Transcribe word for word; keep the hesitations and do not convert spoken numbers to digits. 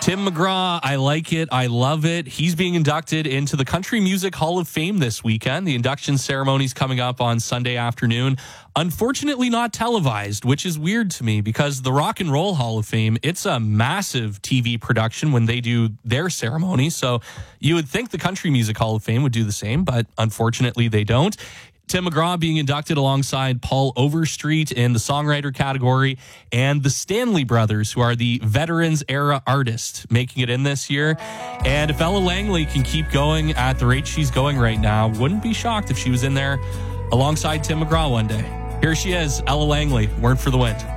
Tim McGraw, I like it. I love it. He's being inducted into the Country Music Hall of Fame this weekend. The induction ceremony is coming up on Sunday afternoon. Unfortunately not televised, which is weird to me because the Rock and Roll Hall of Fame, it's a massive T V production when they do their ceremony. So you would think the Country Music Hall of Fame would do the same, but unfortunately they don't. Tim McGraw being inducted alongside Paul Overstreet in the songwriter category, and the Stanley Brothers, who are the Veterans Era artist, making it in this year. And if Ella Langley can keep going at the rate she's going right now, wouldn't be shocked if she was in there alongside Tim McGraw one day. Here she is, Ella Langley, Word for the Wind.